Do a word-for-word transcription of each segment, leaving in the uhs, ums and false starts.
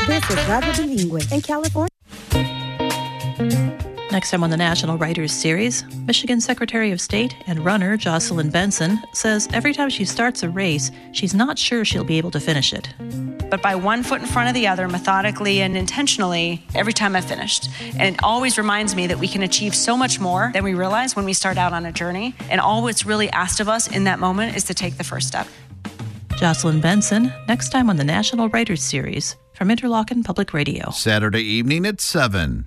This is Radio Bilingüe in California. Next time on the National Writers Series, Michigan Secretary of State and runner Jocelyn Benson says every time she starts a race, she's not sure she'll be able to finish it. But by one foot in front of the other, methodically and intentionally, every time I've finished. And it always reminds me that we can achieve so much more than we realize when we start out on a journey. And all what's really asked of us in that moment is to take the first step. Jocelyn Benson, next time on the National Writers Series from Interlochen Public Radio. Saturday evening at seven.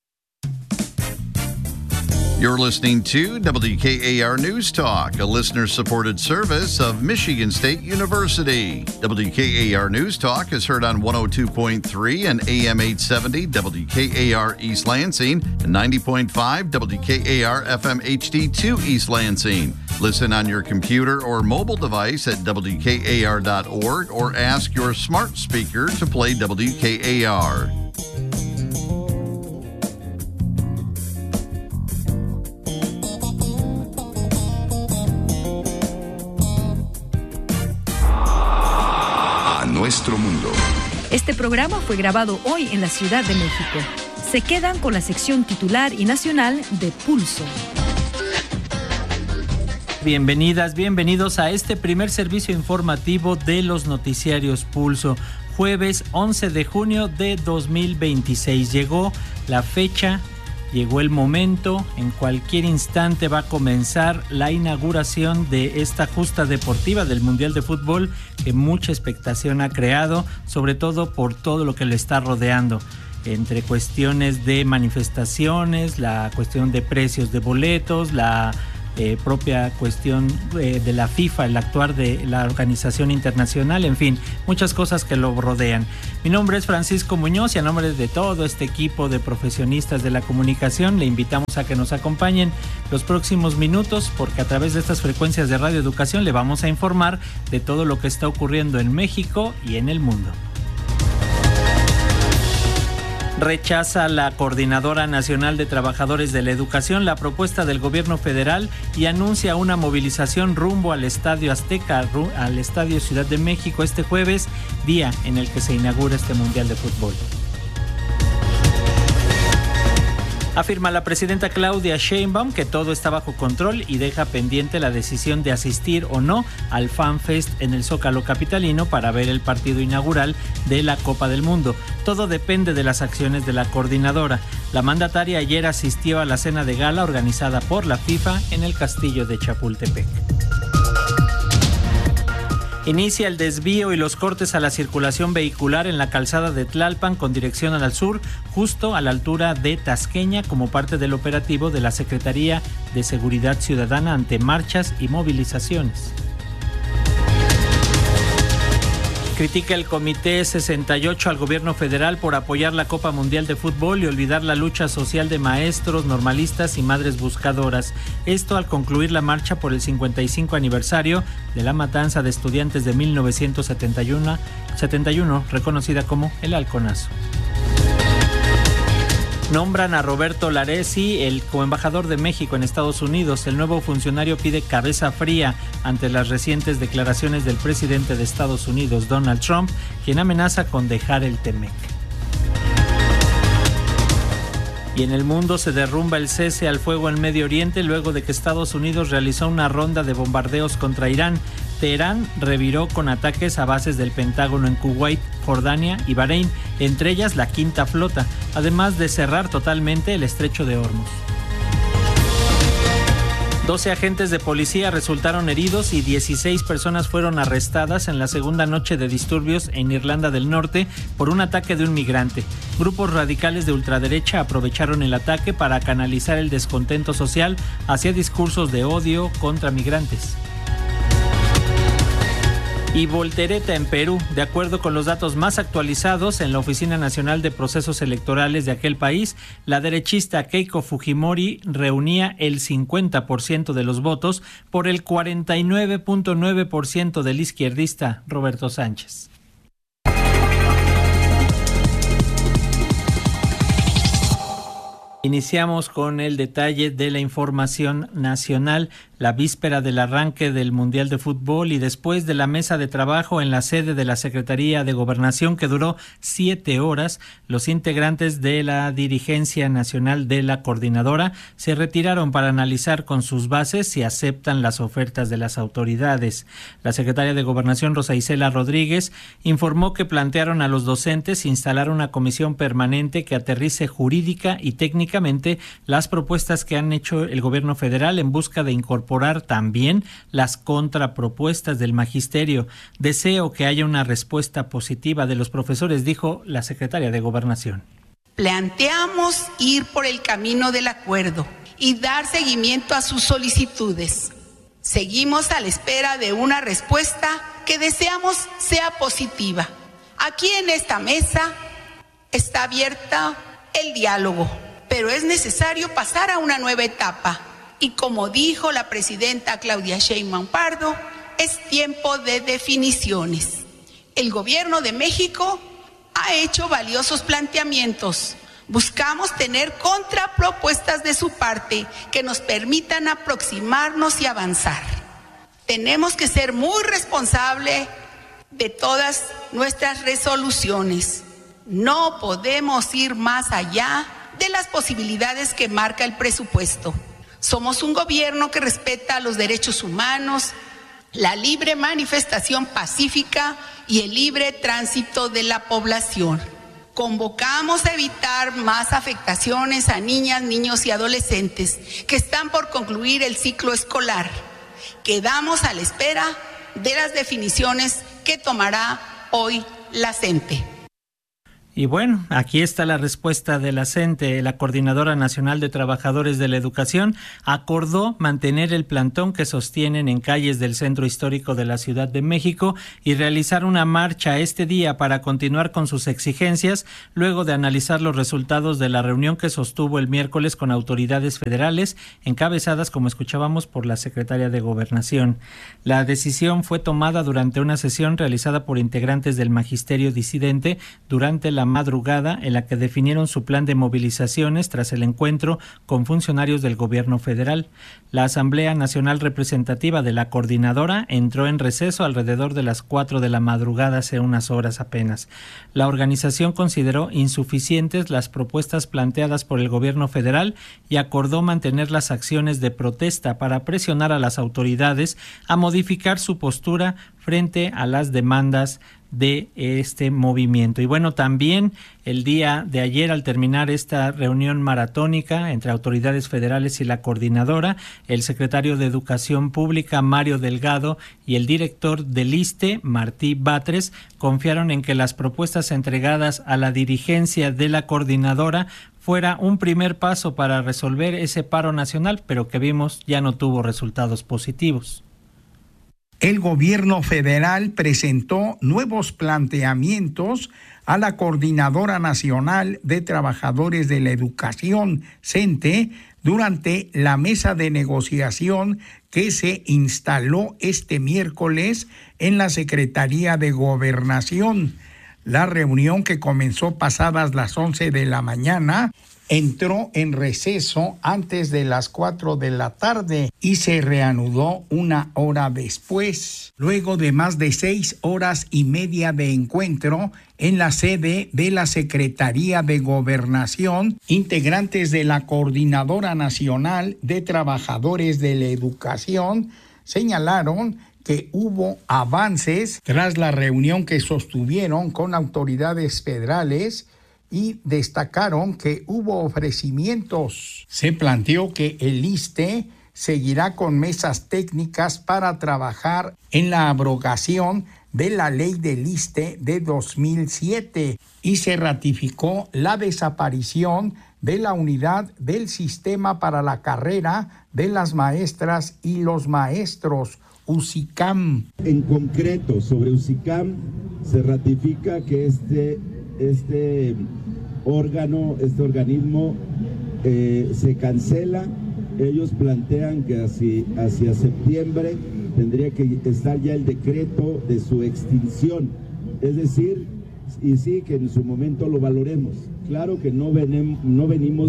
You're listening to W K A R News Talk, a listener-supported service of Michigan State University. W K A R News Talk is heard on one oh two point three and A M eight seventy W K A R East Lansing and ninety point five W K A R F M H D two East Lansing. Listen on your computer or mobile device at W K A R dot org or ask your smart speaker to play W K A R. Nuestro mundo. Este programa fue grabado hoy en la Ciudad de México. Se quedan con la sección titular y nacional de Pulso. Bienvenidas, bienvenidos a este primer servicio informativo de los noticiarios Pulso. Jueves once de junio de dos mil veintiséis. Llegó la fecha, llegó el momento. En cualquier instante va a comenzar la inauguración de esta justa deportiva del Mundial de Fútbol, que mucha expectación ha creado, sobre todo por todo lo que le está rodeando, entre cuestiones de manifestaciones, la cuestión de precios de boletos, la eh, propia cuestión eh, de la FIFA, el actuar de la organización internacional, en fin, muchas cosas que lo rodean. Mi nombre es Francisco Muñoz y a nombre de todo este equipo de profesionistas de la comunicación le invitamos a que nos acompañen los próximos minutos, porque a través de estas frecuencias de Radio Educación le vamos a informar de todo lo que está ocurriendo en México y en el mundo. Rechaza la Coordinadora Nacional de Trabajadores de la Educación la propuesta del gobierno federal y anuncia una movilización rumbo al Estadio Azteca, al Estadio Ciudad de México este jueves, día en el que se inaugura este Mundial de Fútbol. Afirma la presidenta Claudia Sheinbaum que todo está bajo control y deja pendiente la decisión de asistir o no al FanFest en el Zócalo capitalino para ver el partido inaugural de la Copa del Mundo. Todo depende de las acciones de la coordinadora. La mandataria ayer asistió a la cena de gala organizada por la FIFA en el Castillo de Chapultepec. Inicia el desvío y los cortes a la circulación vehicular en la calzada de Tlalpan con dirección al sur, justo a la altura de Tasqueña, como parte del operativo de la Secretaría de Seguridad Ciudadana ante marchas y movilizaciones. Critica el Comité sesenta y ocho al gobierno federal por apoyar la Copa Mundial de Fútbol y olvidar la lucha social de maestros, normalistas y madres buscadoras. Esto al concluir la marcha por el cincuenta y cinco aniversario de la matanza de estudiantes de mil novecientos setenta y uno, setenta y uno, reconocida como el Halconazo. Nombran a Roberto Laresi el coembajador de México en Estados Unidos. El nuevo funcionario pide cabeza fría ante las recientes declaraciones del presidente de Estados Unidos, Donald Trump, quien amenaza con dejar el Temec. Y en el mundo se derrumba el cese al fuego en Medio Oriente luego de que Estados Unidos realizó una ronda de bombardeos contra Irán. Teherán reviró con ataques a bases del Pentágono en Kuwait, Jordania y Bahrein, entre ellas la Quinta Flota, además de cerrar totalmente el Estrecho de Hormuz. doce agentes de policía resultaron heridos y dieciséis personas fueron arrestadas en la segunda noche de disturbios en Irlanda del Norte por un ataque de un migrante. Grupos radicales de ultraderecha aprovecharon el ataque para canalizar el descontento social hacia discursos de odio contra migrantes. Y voltereta en Perú. De acuerdo con los datos más actualizados en la Oficina Nacional de Procesos Electorales de aquel país, la derechista Keiko Fujimori reunía el cincuenta por ciento de los votos por el cuarenta y nueve punto nueve por ciento del izquierdista Roberto Sánchez. Iniciamos con el detalle de la información nacional. La víspera del arranque del Mundial de Fútbol y después de la mesa de trabajo en la sede de la Secretaría de Gobernación que duró siete horas, los integrantes de la dirigencia nacional de la coordinadora se retiraron para analizar con sus bases si aceptan las ofertas de las autoridades. La secretaria de Gobernación, Rosa Isela Rodríguez, informó que plantearon a los docentes instalar una comisión permanente que aterrice jurídica y técnicamente las propuestas que han hecho el gobierno federal en busca de incorporar también las contrapropuestas del magisterio. Deseo que haya una respuesta positiva de los profesores, dijo la secretaria de Gobernación. Planteamos ir por el camino del acuerdo y dar seguimiento a sus solicitudes. Seguimos a la espera de una respuesta que deseamos sea positiva. Aquí en esta mesa está abierta el diálogo, pero es necesario pasar a una nueva etapa. Y como dijo la presidenta Claudia Sheinbaum Pardo, es tiempo de definiciones. El gobierno de México ha hecho valiosos planteamientos. Buscamos tener contrapropuestas de su parte que nos permitan aproximarnos y avanzar. Tenemos que ser muy responsables de todas nuestras resoluciones. No podemos ir más allá de las posibilidades que marca el presupuesto. Somos un gobierno que respeta los derechos humanos, la libre manifestación pacífica y el libre tránsito de la población. Convocamos a evitar más afectaciones a niñas, niños y adolescentes que están por concluir el ciclo escolar. Quedamos a la espera de las definiciones que tomará hoy la CENTE. Y bueno, aquí está la respuesta de la CENTE. La Coordinadora Nacional de Trabajadores de la Educación acordó mantener el plantón que sostienen en calles del centro histórico de la Ciudad de México y realizar una marcha este día para continuar con sus exigencias luego de analizar los resultados de la reunión que sostuvo el miércoles con autoridades federales, encabezadas, como escuchábamos, por la secretaria de Gobernación. La decisión fue tomada durante una sesión realizada por integrantes del magisterio disidente durante la madrugada, en la que definieron su plan de movilizaciones tras el encuentro con funcionarios del gobierno federal. La Asamblea Nacional Representativa de la Coordinadora entró en receso alrededor de las cuatro de la madrugada, hace unas horas apenas. La organización consideró insuficientes las propuestas planteadas por el gobierno federal y acordó mantener las acciones de protesta para presionar a las autoridades a modificar su postura frente a las demandas de este movimiento. Y bueno, también el día de ayer, al terminar esta reunión maratónica entre autoridades federales y la coordinadora, el secretario de Educación Pública, Mario Delgado, y el director del ISSSTE, Martí Batres, confiaron en que las propuestas entregadas a la dirigencia de la coordinadora fuera un primer paso para resolver ese paro nacional, pero que vimos ya no tuvo resultados positivos. El gobierno federal presentó nuevos planteamientos a la Coordinadora Nacional de Trabajadores de la Educación, CENTE, durante la mesa de negociación que se instaló este miércoles en la Secretaría de Gobernación. La reunión, que comenzó pasadas las once de la mañana, entró en receso antes de las cuatro de la tarde y se reanudó una hora después. Luego de más de seis horas y media de encuentro en la sede de la Secretaría de Gobernación, integrantes de la Coordinadora Nacional de Trabajadores de la Educación señalaron que hubo avances tras la reunión que sostuvieron con autoridades federales y destacaron que hubo ofrecimientos. Se planteó que el ISSSTE seguirá con mesas técnicas para trabajar en la abrogación de la ley del ISSSTE de dos mil siete y se ratificó la desaparición de la unidad del sistema para la carrera de las maestras y los maestros, USICAM. En concreto, sobre USICAM, se ratifica que este este órgano, este organismo eh, se cancela. Ellos plantean que hacia, hacia septiembre tendría que estar ya el decreto de su extinción. Es decir, y sí, que en su momento lo valoremos. Claro que no, venem, no venimos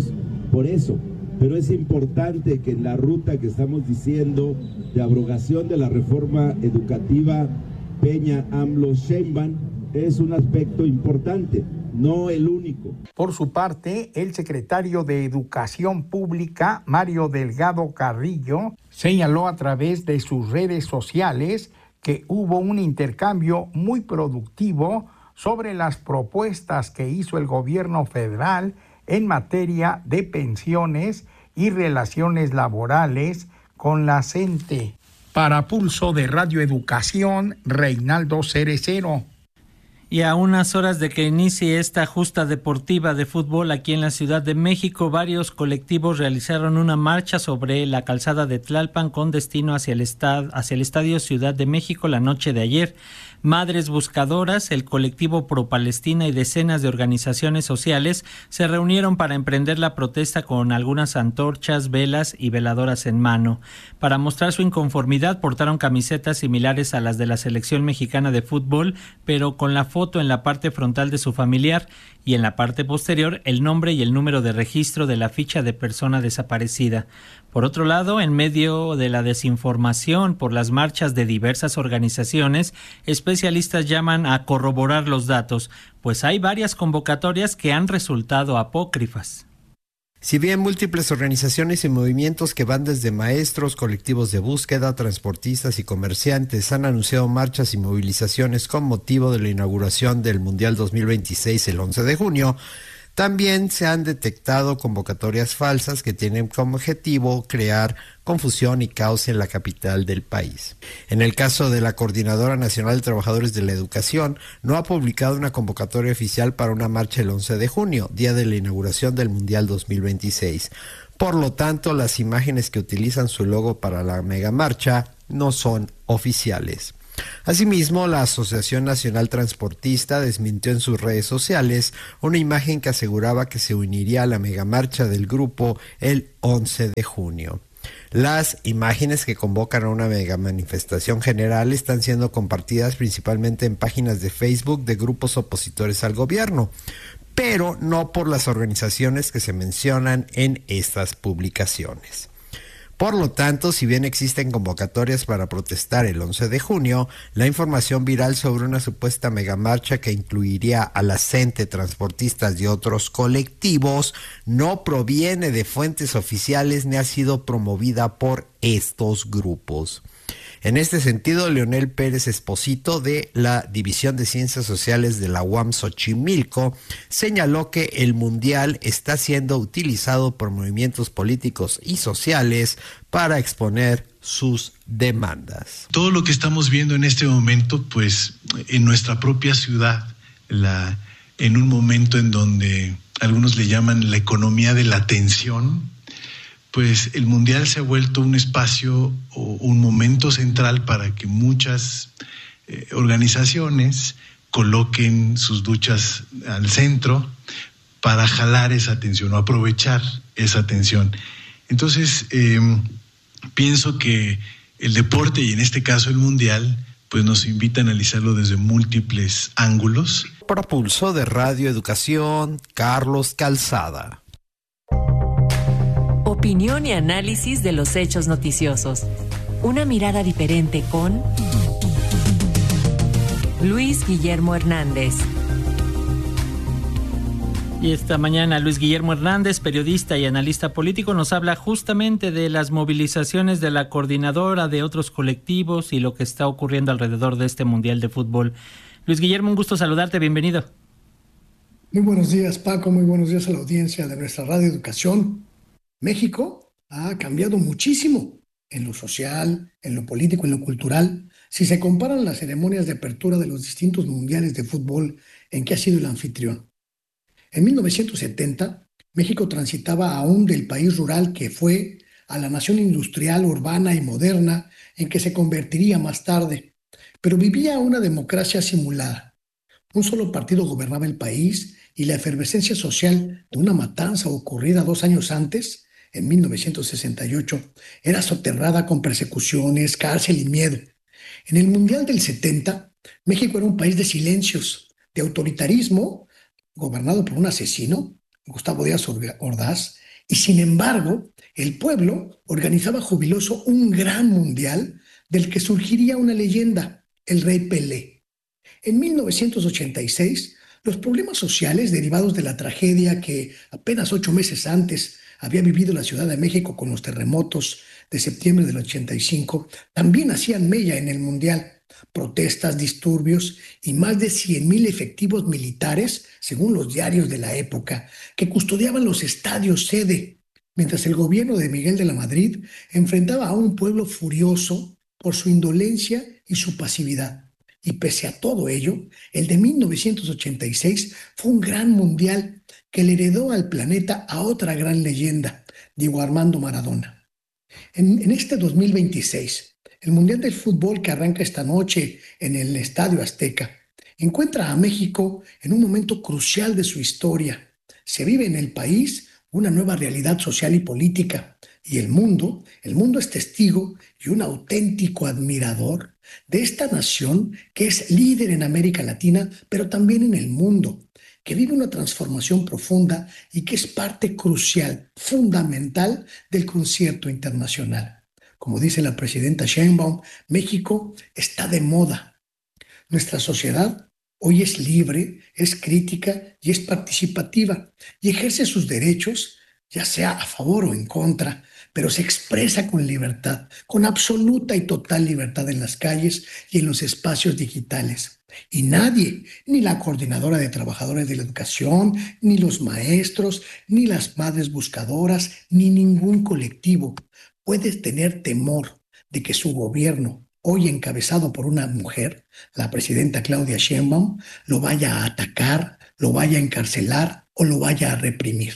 por eso. Pero es importante que en la ruta que estamos diciendo de abrogación de la reforma educativa Peña, AMLO, Sheinbaum, es un aspecto importante, no el único. Por su parte, el secretario de Educación Pública, Mario Delgado Carrillo, señaló a través de sus redes sociales que hubo un intercambio muy productivo sobre las propuestas que hizo el gobierno federal en materia de pensiones y relaciones laborales con la CENTE. Para Pulso de Radio Educación, Reinaldo Cerecero. Y a unas horas de que inicie esta justa deportiva de fútbol aquí en la Ciudad de México, varios colectivos realizaron una marcha sobre la calzada de Tlalpan con destino hacia el, estad- hacia el Estadio Ciudad de México la noche de ayer. Madres Buscadoras, el colectivo Pro Palestina y decenas de organizaciones sociales se reunieron para emprender la protesta con algunas antorchas, velas y veladoras en mano. Para mostrar su inconformidad portaron camisetas similares a las de la selección mexicana de fútbol, pero con la foto en la parte frontal de su familiar y en la parte posterior el nombre y el número de registro de la ficha de persona desaparecida. Por otro lado, en medio de la desinformación por las marchas de diversas organizaciones, especialistas llaman a corroborar los datos, pues hay varias convocatorias que han resultado apócrifas. Si bien múltiples organizaciones y movimientos que van desde maestros, colectivos de búsqueda, transportistas y comerciantes han anunciado marchas y movilizaciones con motivo de la inauguración del Mundial dos mil veintiséis el once de junio, también se han detectado convocatorias falsas que tienen como objetivo crear confusión y caos en la capital del país. En el caso de la Coordinadora Nacional de Trabajadores de la Educación, no ha publicado una convocatoria oficial para una marcha el once de junio, día de la inauguración del Mundial dos mil veintiséis. Por lo tanto, las imágenes que utilizan su logo para la megamarcha no son oficiales. Asimismo, la Asociación Nacional Transportista desmintió en sus redes sociales una imagen que aseguraba que se uniría a la megamarcha del grupo el once de junio. Las imágenes que convocan a una mega manifestación general están siendo compartidas principalmente en páginas de Facebook de grupos opositores al gobierno, pero no por las organizaciones que se mencionan en estas publicaciones. Por lo tanto, si bien existen convocatorias para protestar el once de junio, la información viral sobre una supuesta megamarcha que incluiría a la CENTE, transportistas y otros colectivos no proviene de fuentes oficiales ni ha sido promovida por estos grupos. En este sentido, Leonel Pérez Esposito, de la División de Ciencias Sociales de la U A M Xochimilco, señaló que el Mundial está siendo utilizado por movimientos políticos y sociales para exponer sus demandas. Todo lo que estamos viendo en este momento, pues en nuestra propia ciudad, la, en un momento en donde algunos le llaman la economía de la atención, pues el Mundial se ha vuelto un espacio o un momento central para que muchas eh, organizaciones coloquen sus duchas al centro para jalar esa atención o aprovechar esa atención. Entonces, eh, pienso que el deporte, y en este caso el Mundial, pues nos invita a analizarlo desde múltiples ángulos. Para Pulso de Radio Educación, Carlos Calzada. Opinión y análisis de los hechos noticiosos. Una mirada diferente con Luis Guillermo Hernández. Y esta mañana Luis Guillermo Hernández, periodista y analista político, nos habla justamente de las movilizaciones de la coordinadora, de otros colectivos y lo que está ocurriendo alrededor de este Mundial de Fútbol. Luis Guillermo, un gusto saludarte, bienvenido. Muy buenos días, Paco, muy buenos días a la audiencia de nuestra Radio Educación. México ha cambiado muchísimo en lo social, en lo político, en lo cultural, si se comparan las ceremonias de apertura de los distintos mundiales de fútbol en que ha sido el anfitrión. En mil novecientos setenta, México transitaba aún del país rural que fue a la nación industrial, urbana y moderna en que se convertiría más tarde, pero vivía una democracia simulada. Un solo partido gobernaba el país y la efervescencia social de una matanza ocurrida dos años antes, en mil novecientos sesenta y ocho, era soterrada con persecuciones, cárcel y miedo. En el Mundial del setenta, México era un país de silencios, de autoritarismo, gobernado por un asesino, Gustavo Díaz Ordaz, Y sin embargo, el pueblo organizaba jubiloso un gran mundial del que surgiría una leyenda, el Rey Pelé. En mil novecientos ochenta y seis, los problemas sociales derivados de la tragedia que apenas ocho meses antes había vivido la Ciudad de México con los terremotos de septiembre del ochenta y cinco, también hacían mella en el mundial. Protestas, disturbios y más de cien mil efectivos militares, según los diarios de la época, que custodiaban los estadios sede, mientras el gobierno de Miguel de la Madrid enfrentaba a un pueblo furioso por su indolencia y su pasividad. Y pese a todo ello, el de mil novecientos ochenta y seis fue un gran mundial que le heredó al planeta a otra gran leyenda, Diego Armando Maradona. En, en este dos mil veintiséis, el Mundial del Fútbol que arranca esta noche en el Estadio Azteca encuentra a México en un momento crucial de su historia. Se vive en el país una nueva realidad social y política, y el mundo, el mundo es testigo y un auténtico admirador de esta nación que es líder en América Latina, pero también en el mundo, que vive una transformación profunda y que es parte crucial, fundamental del concierto internacional. Como dice la presidenta Sheinbaum, México está de moda. Nuestra sociedad hoy es libre, es crítica y es participativa y ejerce sus derechos, ya sea a favor o en contra, pero se expresa con libertad, con absoluta y total libertad en las calles y en los espacios digitales. Y nadie, ni la Coordinadora de Trabajadores de la Educación, ni los maestros, ni las madres buscadoras, ni ningún colectivo puede tener temor de que su gobierno, hoy encabezado por una mujer, la presidenta Claudia Sheinbaum, lo vaya a atacar, lo vaya a encarcelar o lo vaya a reprimir.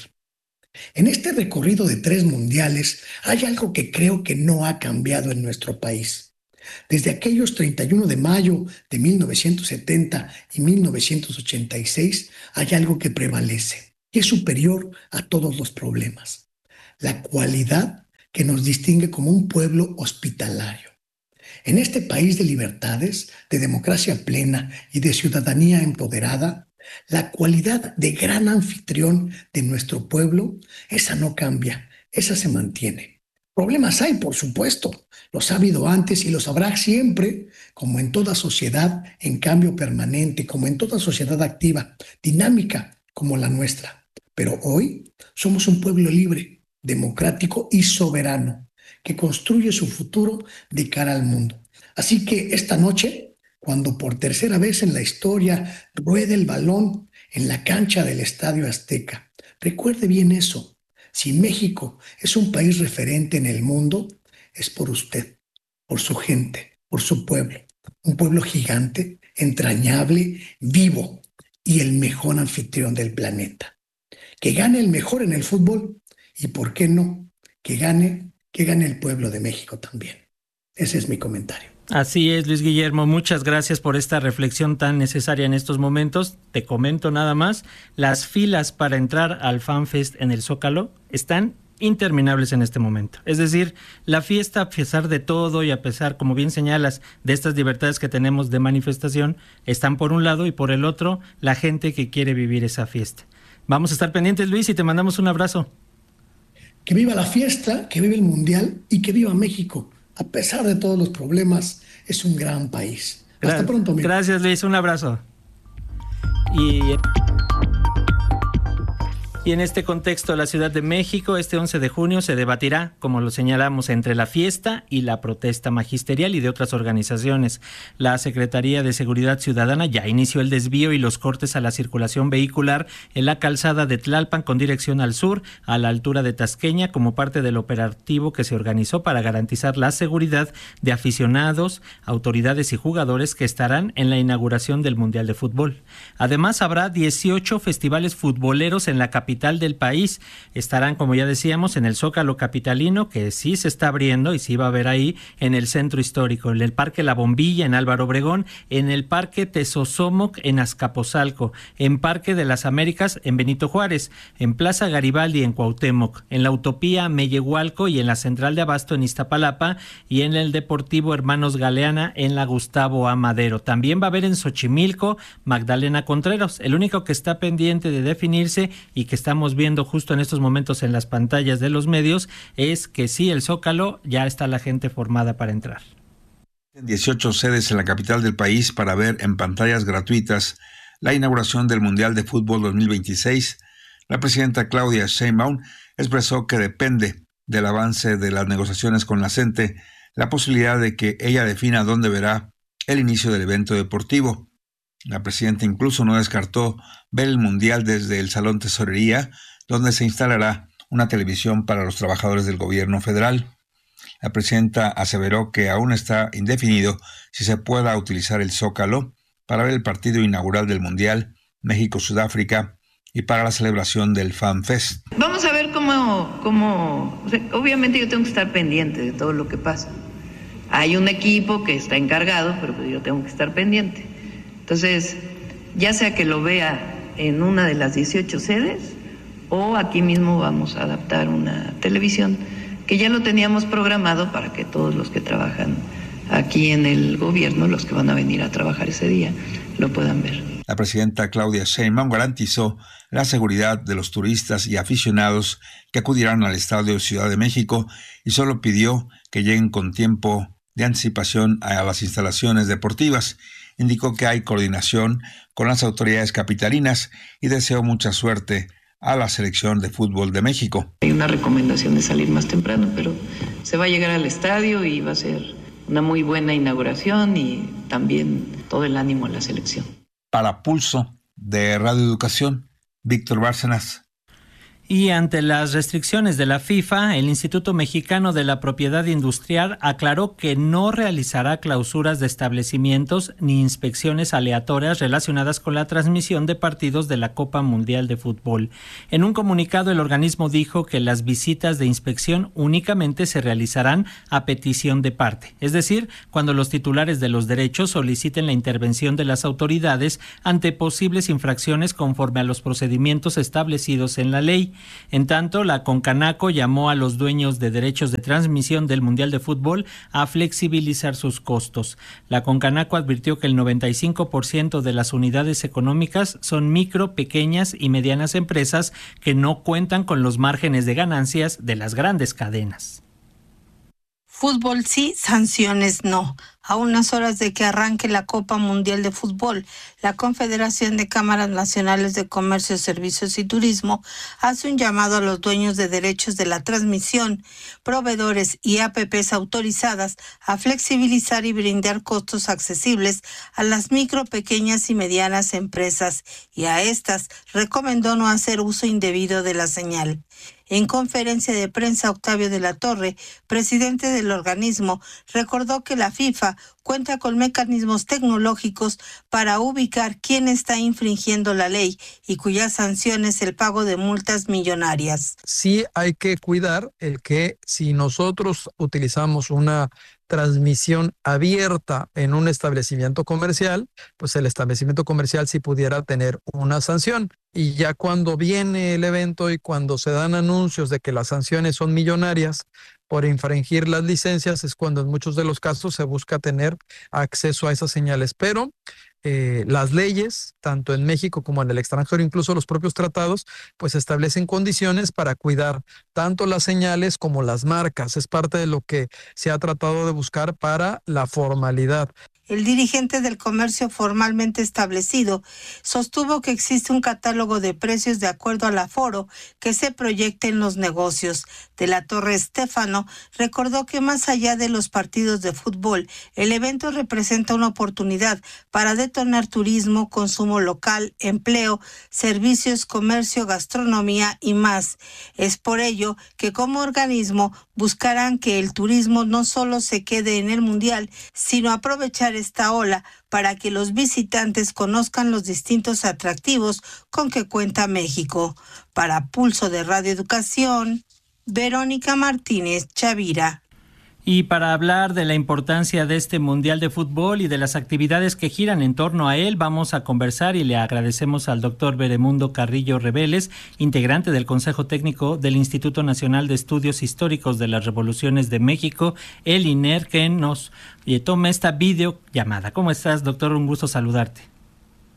En este recorrido de tres mundiales hay algo que creo que no ha cambiado en nuestro país. Desde aquellos treinta y uno de mayo de mil novecientos setenta y mil novecientos ochenta y seis hay algo que prevalece y es superior a todos los problemas: la cualidad que nos distingue como un pueblo hospitalario. En este país de libertades, de democracia plena y de ciudadanía empoderada, la cualidad de gran anfitrión de nuestro pueblo, esa no cambia, esa se mantiene. Problemas hay, por supuesto, los ha habido antes y los habrá siempre, como en toda sociedad en cambio permanente, como en toda sociedad activa, dinámica como la nuestra. Pero hoy somos un pueblo libre, democrático y soberano, que construye su futuro de cara al mundo. Así que esta noche, cuando por tercera vez en la historia ruede el balón en la cancha del Estadio Azteca, recuerde bien eso: si México es un país referente en el mundo, es por usted, por su gente, por su pueblo. Un pueblo gigante, entrañable, vivo y el mejor anfitrión del planeta. Que gane el mejor en el fútbol y, ¿por qué no?, que gane, que gane el pueblo de México también. Ese es mi comentario. Así es, Luis Guillermo, muchas gracias por esta reflexión tan necesaria en estos momentos. Te comento nada más, las filas para entrar al FanFest en el Zócalo están interminables en este momento. Es decir, la fiesta, a pesar de todo y a pesar, como bien señalas, de estas libertades que tenemos de manifestación, están por un lado, y por el otro, la gente que quiere vivir esa fiesta. Vamos a estar pendientes, Luis, y te mandamos un abrazo. Que viva la fiesta, que viva el Mundial y que viva México. A pesar de todos los problemas, es un gran país. Hasta Gra- pronto, amigo. Gracias, Luis. Un abrazo. Y... Y en este contexto, la Ciudad de México, este once de junio, se debatirá, como lo señalamos, entre la fiesta y la protesta magisterial y de otras organizaciones. La Secretaría de Seguridad Ciudadana ya inició el desvío y los cortes a la circulación vehicular en la calzada de Tlalpan con dirección al sur, a la altura de Tasqueña, como parte del operativo que se organizó para garantizar la seguridad de aficionados, autoridades y jugadores que estarán en la inauguración del Mundial de Fútbol. Además, habrá dieciocho festivales futboleros en la capital del país. Estarán, como ya decíamos, en el Zócalo capitalino, que sí se está abriendo y sí va a haber ahí, en el Centro Histórico, en el Parque La Bombilla en Álvaro Obregón, en el Parque Tezosomoc en Azcapotzalco, en Parque de las Américas en Benito Juárez, en Plaza Garibaldi en Cuauhtémoc, en la Utopía Mellehualco y en la Central de Abasto en Iztapalapa, y en el Deportivo Hermanos Galeana en la Gustavo A. Madero. También va a haber en Xochimilco Magdalena Contreras. El único que está pendiente de definirse y que estamos viendo justo en estos momentos en las pantallas de los medios es que sí, el Zócalo ya está la gente formada para entrar. dieciocho sedes en la capital del país para ver en pantallas gratuitas la inauguración del Mundial de Fútbol dos mil veintiséis. La presidenta Claudia Sheinbaum expresó que depende del avance de las negociaciones con la CENTE la posibilidad de que ella defina dónde verá el inicio del evento deportivo. La presidenta incluso no descartó ver el Mundial desde el Salón Tesorería, donde se instalará una televisión para los trabajadores del gobierno federal. La presidenta aseveró que aún está indefinido si se pueda utilizar el Zócalo para ver el partido inaugural del Mundial México-Sudáfrica y para la celebración del Fan Fest. Vamos a ver cómo, cómo, o sea, obviamente yo tengo que estar pendiente de todo lo que pasa. Hay un equipo que está encargado, pero pues yo tengo que estar pendiente. Entonces, ya sea que lo vea en una de las dieciocho sedes o aquí mismo vamos a adaptar una televisión que ya lo teníamos programado para que todos los que trabajan aquí en el gobierno, los que van a venir a trabajar ese día, lo puedan ver. La presidenta Claudia Sheinbaum garantizó la seguridad de los turistas y aficionados que acudirán al Estadio Ciudad de México y solo pidió que lleguen con tiempo de anticipación a las instalaciones deportivas. Indicó que hay coordinación con las autoridades capitalinas y deseó mucha suerte a la selección de fútbol de México. Hay una recomendación de salir más temprano, pero se va a llegar al estadio y va a ser una muy buena inauguración y también todo el ánimo a la selección. Para Pulso de Radio Educación, Víctor Bárcenas. Y ante las restricciones de la FIFA, el Instituto Mexicano de la Propiedad Industrial aclaró que no realizará clausuras de establecimientos ni inspecciones aleatorias relacionadas con la transmisión de partidos de la Copa Mundial de Fútbol. En un comunicado, el organismo dijo que las visitas de inspección únicamente se realizarán a petición de parte, es decir, cuando los titulares de los derechos soliciten la intervención de las autoridades ante posibles infracciones conforme a los procedimientos establecidos en la ley. En tanto, la Concanaco llamó a los dueños de derechos de transmisión del Mundial de Fútbol a flexibilizar sus costos. La Concanaco advirtió que el noventa y cinco por ciento de las unidades económicas son micro, pequeñas y medianas empresas que no cuentan con los márgenes de ganancias de las grandes cadenas. Fútbol sí, sanciones no. A unas horas de que arranque la Copa Mundial de Fútbol, la Confederación de Cámaras Nacionales de Comercio, Servicios y Turismo hace un llamado a los dueños de derechos de la transmisión, proveedores y A P Pes autorizadas a flexibilizar y brindar costos accesibles a las micro, pequeñas y medianas empresas, y a estas recomendó no hacer uso indebido de la señal. En conferencia de prensa, Octavio de la Torre, presidente del organismo, recordó que la FIFA cuenta con mecanismos tecnológicos para ubicar quién está infringiendo la ley y cuya sanción es el pago de multas millonarias. Sí hay que cuidar el que si nosotros utilizamos una transmisión abierta en un establecimiento comercial, pues el establecimiento comercial sí pudiera tener una sanción. Y ya cuando viene el evento y cuando se dan anuncios de que las sanciones son millonarias por infringir las licencias, es cuando en muchos de los casos se busca tener acceso a esas señales. Pero eh, las leyes, tanto en México como en el extranjero, incluso los propios tratados, pues establecen condiciones para cuidar tanto las señales como las marcas. Es parte de lo que se ha tratado de buscar para la formalidad. El dirigente del comercio formalmente establecido sostuvo que existe un catálogo de precios de acuerdo al aforo que se proyecta en los negocios. De la Torre Estéfano recordó que más allá de los partidos de fútbol, el evento representa una oportunidad para detonar turismo, consumo local, empleo, servicios, comercio, gastronomía y más. Es por ello que como organismo buscarán que el turismo no solo se quede en el Mundial, sino aprovechar esta ola para que los visitantes conozcan los distintos atractivos con que cuenta México. Para Pulso de Radio Educación, Verónica Martínez Chavira. Y para hablar de la importancia de este Mundial de Fútbol y de las actividades que giran en torno a él, vamos a conversar y le agradecemos al doctor Beremundo Carrillo Reveles, integrante del Consejo Técnico del Instituto Nacional de Estudios Históricos de las Revoluciones de México, el I N E R, que nos toma esta videollamada. ¿Cómo estás, doctor? Un gusto saludarte.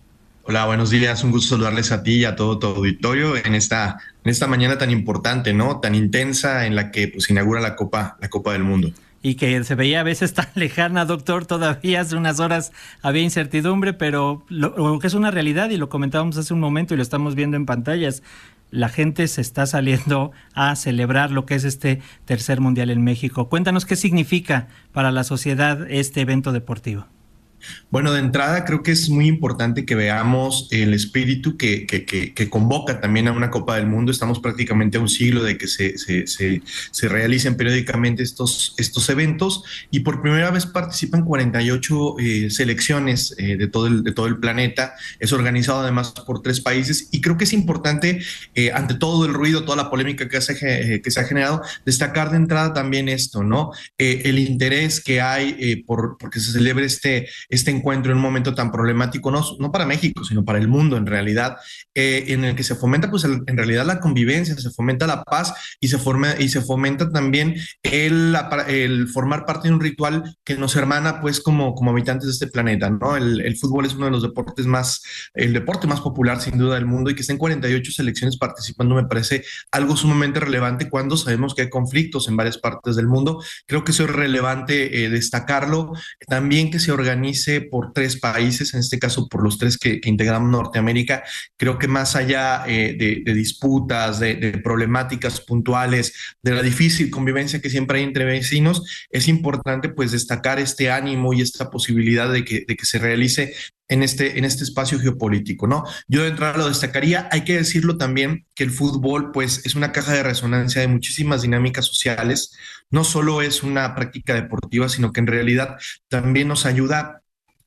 Hola, buenos días. Un gusto saludarles a ti y a todo tu auditorio en esta, en esta mañana tan importante, ¿no? Tan intensa en la que pues inaugura la Copa, la Copa del Mundo. Y que se veía a veces tan lejana, doctor, todavía hace unas horas había incertidumbre, pero lo, lo que es una realidad, y lo comentábamos hace un momento y lo estamos viendo en pantallas, la gente se está saliendo a celebrar lo que es este tercer mundial en México. Cuéntanos qué significa para la sociedad este evento deportivo. Bueno, de entrada creo que es muy importante que veamos el espíritu que, que, que, que convoca también a una Copa del Mundo. Estamos prácticamente a un siglo de que se, se, se, se realicen periódicamente estos, estos eventos, y por primera vez participan cuarenta y ocho eh, selecciones eh, de, todo el, de todo el planeta. Es organizado además por tres países, y creo que es importante, eh, ante todo el ruido, toda la polémica que se, eh, que se ha generado, destacar de entrada también esto, ¿no? Eh, el interés que hay eh, por, por que se celebre este este encuentro en un momento tan problemático, no, no para México, sino para el mundo en realidad, eh, en el que se fomenta pues el, en realidad la convivencia, se fomenta la paz, y se, forma, y se fomenta también el, el formar parte de un ritual que nos hermana pues como, como habitantes de este planeta, ¿no? El, el fútbol es uno de los deportes más, el deporte más popular sin duda del mundo, y que estén cuarenta y ocho selecciones participando me parece algo sumamente relevante cuando sabemos que hay conflictos en varias partes del mundo. Creo que eso es relevante eh, destacarlo. También que se organice por tres países, en este caso por los tres que, que integramos Norteamérica. Creo que más allá eh, de, de disputas, de, de problemáticas puntuales, de la difícil convivencia que siempre hay entre vecinos, es importante pues destacar este ánimo y esta posibilidad de que, de que se realice en este, en este espacio geopolítico, ¿no? Yo de entrada lo destacaría. Hay que decirlo también que el fútbol pues es una caja de resonancia de muchísimas dinámicas sociales. No solo es una práctica deportiva, sino que en realidad también nos ayuda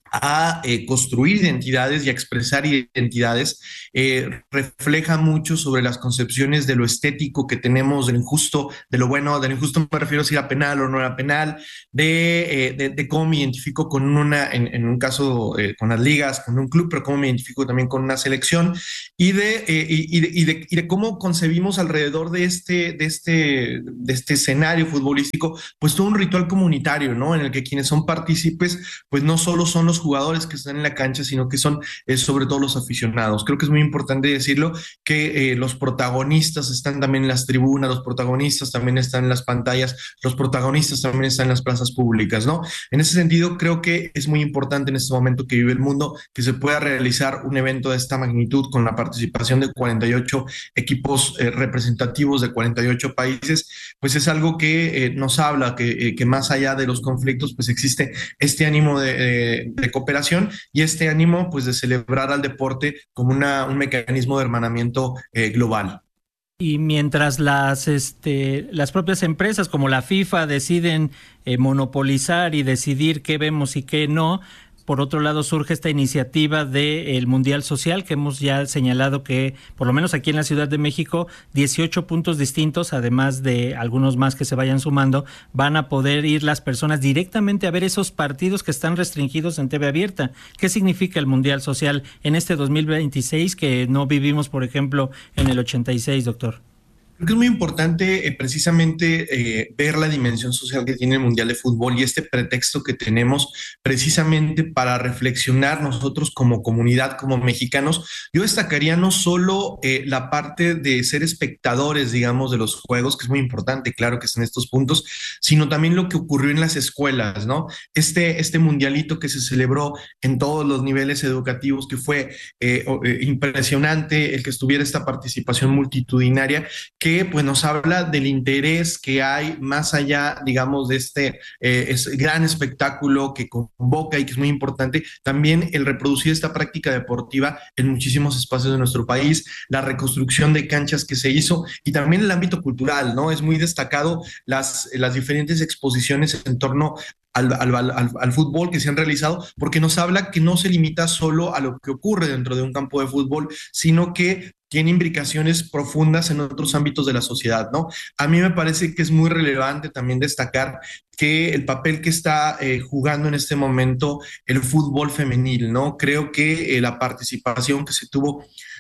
a eh, construir identidades y a expresar identidades. Eh, refleja mucho sobre las concepciones de lo estético que tenemos, del injusto, de lo bueno. Del injusto me refiero a si era penal o no era penal, de, eh, de, de cómo me identifico con una, en, en un caso eh, con las ligas, con un club, pero cómo me identifico también con una selección, y de, eh, y, y de, y de, y de cómo concebimos alrededor de este, de, este, de este escenario futbolístico, pues todo un ritual comunitario, ¿no? En el que quienes son partícipes, pues no solo son los jugadores que están en la cancha, sino que son eh, sobre todo los aficionados. Creo que es muy importante decirlo, que eh, los protagonistas están también en las tribunas, los protagonistas también están en las pantallas, los protagonistas también están en las plazas públicas, ¿no? En ese sentido, creo que es muy importante en este momento que vive el mundo que se pueda realizar un evento de esta magnitud con la participación de cuarenta y ocho equipos eh, representativos de cuarenta y ocho países. Pues es algo que eh, nos habla que, eh, que más allá de los conflictos, pues existe este ánimo de, de, de cooperación, y este ánimo pues de celebrar al deporte como una, un mecanismo de hermanamiento eh, global. Y mientras las, este, las propias empresas como la FIFA deciden eh, monopolizar y decidir qué vemos y qué no, por otro lado surge esta iniciativa del Mundial Social, que hemos ya señalado que, por lo menos aquí en la Ciudad de México, dieciocho puntos distintos, además de algunos más que se vayan sumando, van a poder ir las personas directamente a ver esos partidos que están restringidos en T V abierta. ¿Qué significa el Mundial Social en este dos mil veintiséis que no vivimos, por ejemplo, en el ochenta y seis, doctor? Creo que es muy importante eh, precisamente eh, ver la dimensión social que tiene el Mundial de Fútbol y este pretexto que tenemos precisamente para reflexionar nosotros como comunidad, como mexicanos. Yo destacaría no solo eh, la parte de ser espectadores, digamos, de los juegos, que es muy importante, claro que es en estos puntos, sino también lo que ocurrió en las escuelas, ¿no? Este, este mundialito que se celebró en todos los niveles educativos, que fue eh, eh, impresionante el que estuviera esta participación multitudinaria, que que pues nos habla del interés que hay más allá, digamos, de este eh, es gran espectáculo que convoca y que es muy importante, también el reproducir esta práctica deportiva en muchísimos espacios de nuestro país, la reconstrucción de canchas que se hizo, y también el ámbito cultural, ¿no? Es muy destacado las, las diferentes exposiciones en torno Al, al, al, al fútbol que se han realizado, porque nos habla que no se limita solo a lo que ocurre dentro de un campo de fútbol, sino que tiene implicaciones profundas en otros ámbitos de la sociedad, ¿no? A mí me parece que es muy relevante también destacar que el papel que está eh, jugando en este momento el fútbol femenil, ¿no? Creo que eh, la participación que se tuvo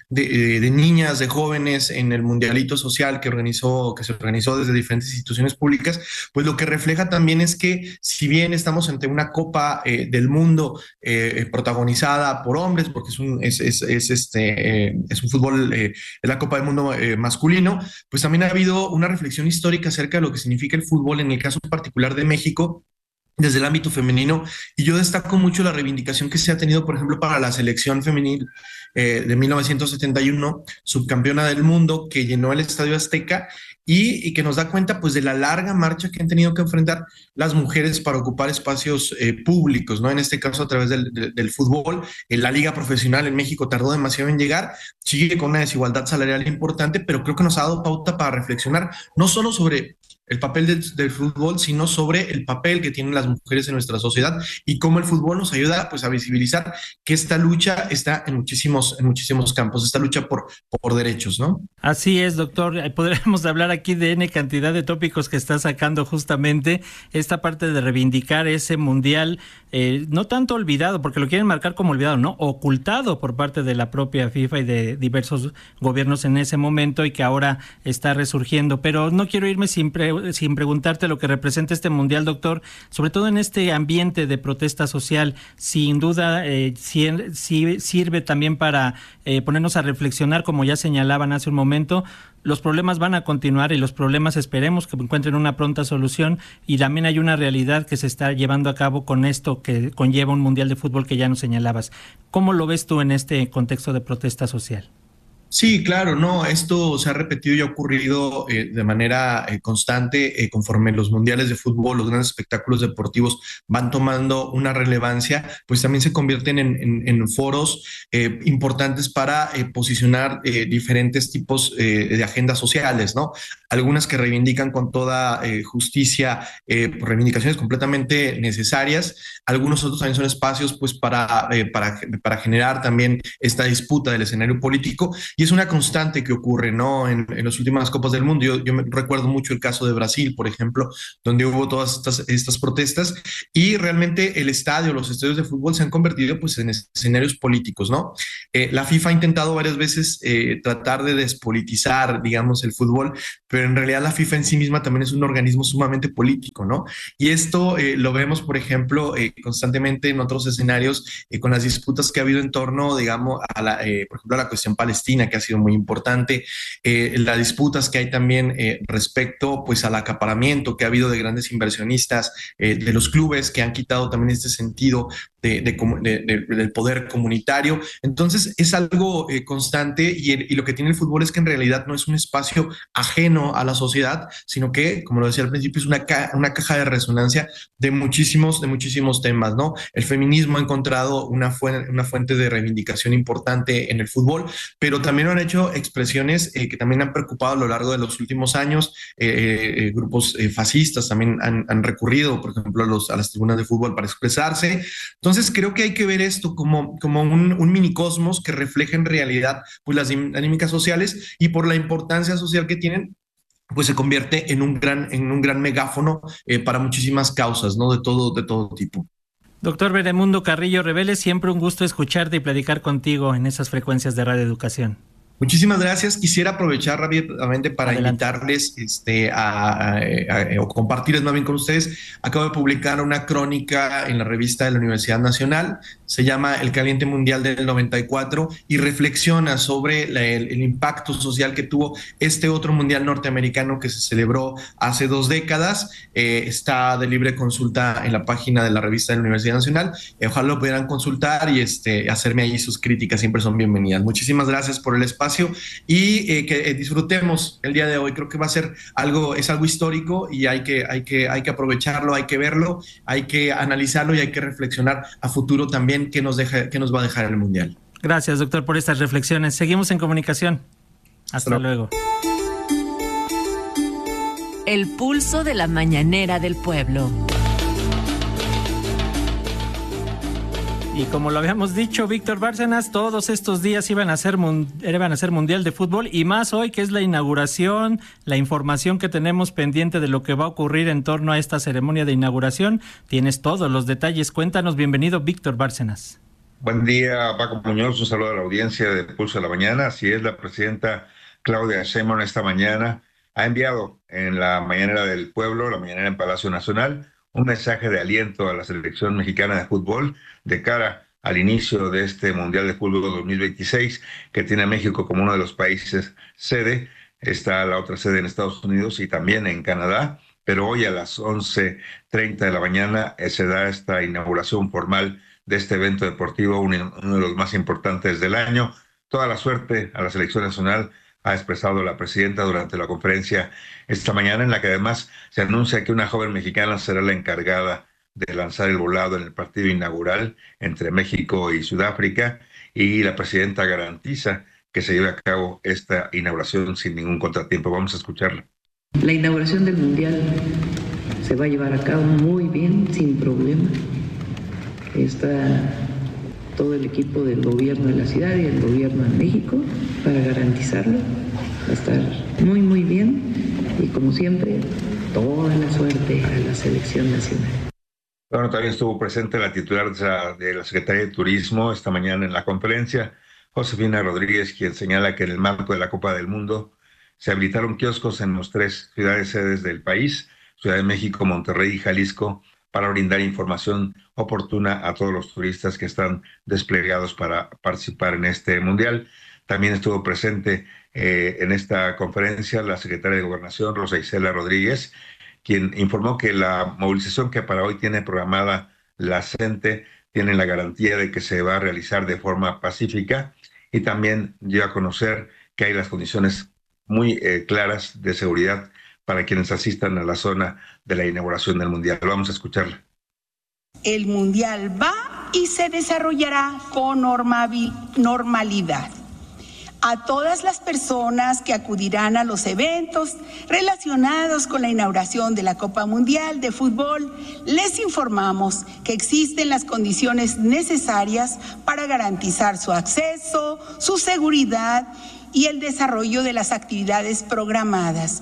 de, de niñas, de jóvenes en el mundialito social que organizó, que se organizó desde diferentes instituciones públicas, pues lo que refleja también es que si bien estamos ante una Copa eh, del Mundo eh, protagonizada por hombres, porque es un, es, es, es este, eh, es un fútbol, eh, es la Copa del Mundo eh, masculino, pues también ha habido una reflexión histórica acerca de lo que significa el fútbol en el caso particular de México, desde el ámbito femenino, y yo destaco mucho la reivindicación que se ha tenido, por ejemplo, para la selección femenil eh, de mil novecientos setenta y uno, subcampeona del mundo, que llenó el Estadio Azteca, y, y que nos da cuenta pues de la larga marcha que han tenido que enfrentar las mujeres para ocupar espacios eh, públicos, ¿no? En este caso a través del, del, del fútbol. En la liga profesional en México tardó demasiado en llegar, sigue con una desigualdad salarial importante, pero creo que nos ha dado pauta para reflexionar no solo sobre el papel del, del fútbol, sino sobre el papel que tienen las mujeres en nuestra sociedad y cómo el fútbol nos ayuda pues a visibilizar que esta lucha está en muchísimos, en muchísimos campos, esta lucha por, por derechos, ¿no? Así es, doctor. Podríamos hablar aquí de N cantidad de tópicos que está sacando justamente esta parte de reivindicar ese mundial, eh, no tanto olvidado, porque lo quieren marcar como olvidado, ¿no? Ocultado por parte de la propia FIFA y de diversos gobiernos en ese momento y que ahora está resurgiendo. Pero no quiero irme sin pre- sin preguntarte lo que representa este mundial, doctor, sobre todo en este ambiente de protesta social. Sin duda, eh, si, si sirve también para eh, ponernos a reflexionar, como ya señalaban hace un momento. Los problemas van a continuar y los problemas esperemos que encuentren una pronta solución, y también hay una realidad que se está llevando a cabo con esto que conlleva un mundial de fútbol que ya nos señalabas. ¿Cómo lo ves tú en este contexto de protesta social? Sí, claro, no, esto se ha repetido y ha ocurrido eh, de manera eh, constante eh, conforme los mundiales de fútbol, los grandes espectáculos deportivos van tomando una relevancia, pues también se convierten en, en, en foros eh, importantes para eh, posicionar eh, diferentes tipos eh, de agendas sociales, ¿no? Algunas que reivindican con toda eh, justicia eh, reivindicaciones completamente necesarias, algunos otros también son espacios pues para, eh, para, para generar también esta disputa del escenario político. Y es una constante que ocurre, ¿no? En, en las últimas Copas del Mundo. Yo, yo me recuerdo mucho el caso de Brasil, por ejemplo, donde hubo todas estas, estas protestas y realmente el estadio, los estadios de fútbol se han convertido pues en escenarios políticos, ¿no? Eh, la FIFA ha intentado varias veces eh, tratar de despolitizar, digamos, el fútbol, pero en realidad la FIFA en sí misma también es un organismo sumamente político, ¿no? Y esto eh, lo vemos, por ejemplo, eh, constantemente en otros escenarios eh, con las disputas que ha habido en torno, digamos, a la, eh, por ejemplo, a la cuestión palestina, que ha sido muy importante, eh, las disputas que hay también eh, respecto pues al acaparamiento que ha habido de grandes inversionistas, eh, de los clubes que han quitado también este sentido de, de, de, de, del poder comunitario. Entonces es algo eh, constante y, el, y lo que tiene el fútbol es que en realidad no es un espacio ajeno a la sociedad, sino que, como lo decía al principio, es una, ca una caja de resonancia de muchísimos, de muchísimos temas, ¿no? El feminismo ha encontrado una, fu una fuente de reivindicación importante en el fútbol, pero también han hecho expresiones eh, que también han preocupado a lo largo de los últimos años. Eh, eh, grupos eh, fascistas también han, han recurrido, por ejemplo, a, los, a las tribunas de fútbol para expresarse. Entonces creo que hay que ver esto como, como un, un minicosmos que refleja en realidad pues, las dinámicas sociales, y por la importancia social que tienen, pues se convierte en un gran, en un gran megáfono eh, para muchísimas causas, ¿no? De todo, de todo tipo. Doctor Beremundo Carrillo Reveles, siempre un gusto escucharte y platicar contigo en esas frecuencias de Radio Educación. Muchísimas gracias. Quisiera aprovechar rápidamente para Adelante. invitarles este, a, a, a, o compartirles más bien con ustedes. Acabo de publicar una crónica en la revista de la Universidad Nacional. Se llama El Caliente Mundial del noventa y cuatro y reflexiona sobre la, el, el impacto social que tuvo este otro mundial norteamericano que se celebró hace dos décadas. Eh, está de libre consulta en la página de la revista de la Universidad Nacional. Eh, ojalá lo pudieran consultar y este, hacerme ahí sus críticas. Siempre son bienvenidas. Muchísimas gracias por el espacio. Y eh, que eh, disfrutemos el día de hoy. Creo que va a ser algo, es algo histórico y hay que, hay que, hay que aprovecharlo, hay que verlo, hay que analizarlo y hay que reflexionar a futuro también qué nos deja, qué nos va a dejar el Mundial. Gracias, doctor, por estas reflexiones. Seguimos en comunicación. Hasta, Hasta luego. El pulso de la mañanera del pueblo. Y como lo habíamos dicho, Víctor Bárcenas, todos estos días iban a ser iban a ser Mundial de Fútbol, y más hoy que es la inauguración, la información que tenemos pendiente de lo que va a ocurrir en torno a esta ceremonia de inauguración. Tienes todos los detalles. Cuéntanos. Bienvenido, Víctor Bárcenas. Buen día, Paco Muñoz. Un saludo a la audiencia de Pulso de la Mañana. Así es, la presidenta Claudia Sheinbaum esta mañana ha enviado en la mañanera del pueblo, la mañanera en Palacio Nacional, un mensaje de aliento a la selección mexicana de fútbol de cara al inicio de este Mundial de Fútbol dos mil veintiséis, que tiene a México como uno de los países sede. Está la otra sede en Estados Unidos y también en Canadá, pero hoy a las once treinta de la mañana eh, se da esta inauguración formal de este evento deportivo, uno, uno de los más importantes del año. Toda la suerte a la selección nacional ha expresado la presidenta durante la conferencia esta mañana, en la que además se anuncia que una joven mexicana será la encargada de lanzar el volado en el partido inaugural entre México y Sudáfrica, y la presidenta garantiza que se lleve a cabo esta inauguración sin ningún contratiempo. Vamos a escucharla. La inauguración del Mundial se va a llevar a cabo muy bien, sin problema. Está todo el equipo del gobierno de la ciudad y el gobierno de México para garantizarlo. Va a estar muy, muy bien. Y como siempre, toda la suerte a la selección nacional. Bueno, también estuvo presente la titular de la Secretaría de Turismo esta mañana en la conferencia, Josefina Rodríguez, quien señala que en el marco de la Copa del Mundo se habilitaron kioscos en las tres ciudades sedes del país, Ciudad de México, Monterrey y Jalisco, para brindar información oportuna a todos los turistas que están desplegados para participar en este mundial. También estuvo presente eh, en esta conferencia la secretaria de Gobernación, Rosa Isela Rodríguez, quien informó que la movilización que para hoy tiene programada la CENTE tiene la garantía de que se va a realizar de forma pacífica, y también dio a conocer que hay las condiciones muy eh, claras de seguridad para quienes asistan a la zona de la inauguración del Mundial. Vamos a escucharla. El Mundial va y se desarrollará con normalidad. A todas las personas que acudirán a los eventos relacionados con la inauguración de la Copa Mundial de Fútbol, les informamos que existen las condiciones necesarias para garantizar su acceso, su seguridad y el desarrollo de las actividades programadas.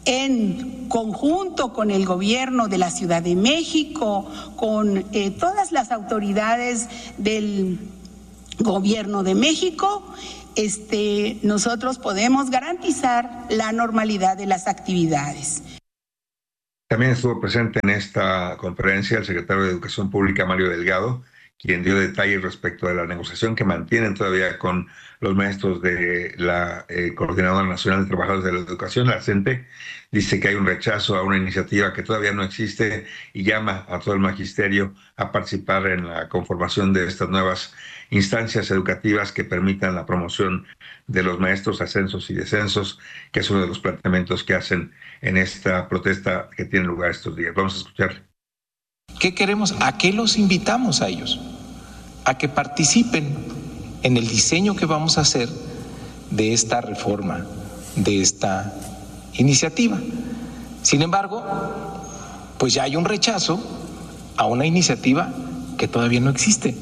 En conjunto con el gobierno de la Ciudad de México, con eh, todas las autoridades del gobierno de México, este, nosotros podemos garantizar la normalidad de las actividades. También estuvo presente en esta conferencia el secretario de Educación Pública, Mario Delgado, quien dio detalles respecto de la negociación que mantienen todavía con los maestros de la eh, Coordinadora Nacional de Trabajadores de la Educación, la CENTE. Dice que hay un rechazo a una iniciativa que todavía no existe y llama a todo el magisterio a participar en la conformación de estas nuevas instancias educativas que permitan la promoción de los maestros, ascensos y descensos, que es uno de los planteamientos que hacen en esta protesta que tiene lugar estos días. Vamos a escuchar. ¿Qué queremos? ¿A qué los invitamos a ellos? A que participen en el diseño que vamos a hacer de esta reforma, de esta iniciativa. Sin embargo, pues ya hay un rechazo a una iniciativa que todavía no existe.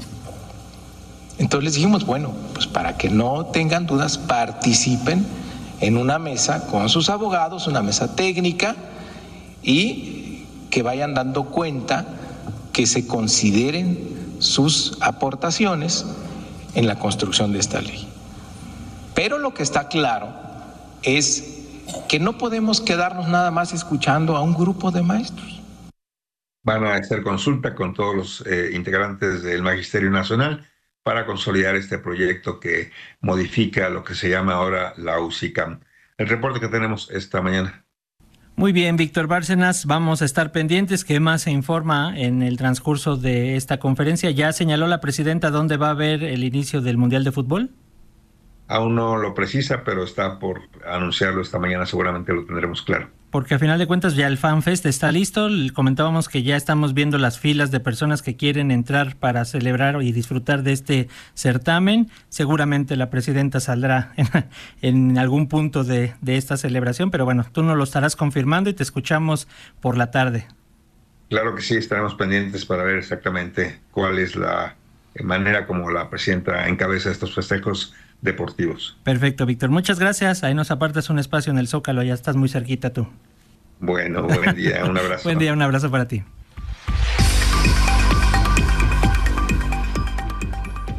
Entonces les dijimos, bueno, pues para que no tengan dudas, participen en una mesa con sus abogados, una mesa técnica, y que vayan dando cuenta, que se consideren sus aportaciones en la construcción de esta ley. Pero lo que está claro es que no podemos quedarnos nada más escuchando a un grupo de maestros. Van a hacer consulta con todos los eh, integrantes del Magisterio Nacional para consolidar este proyecto que modifica lo que se llama ahora la U C I C A M. El reporte que tenemos esta mañana. Muy bien, Víctor Bárcenas, vamos a estar pendientes. ¿Qué más se informa en el transcurso de esta conferencia? ¿Ya señaló la presidenta dónde va a haber el inicio del Mundial de Fútbol? Aún no lo precisa, pero está por anunciarlo esta mañana, seguramente lo tendremos claro. Porque a final de cuentas ya el FanFest está listo. Comentábamos que ya estamos viendo las filas de personas que quieren entrar para celebrar y disfrutar de este certamen. Seguramente la presidenta saldrá en, en algún punto de, de esta celebración, pero bueno, tú nos lo estarás confirmando y te escuchamos por la tarde. Claro que sí, estaremos pendientes para ver exactamente cuál es la manera como la presidenta encabeza estos festejos deportivos. Perfecto, Víctor. Muchas gracias. Ahí nos apartas un espacio en el Zócalo. Ya estás muy cerquita tú. Bueno, buen día. Un abrazo. Buen día, un abrazo para ti.